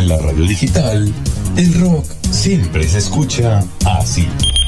en la radio digital, el rock siempre se escucha así.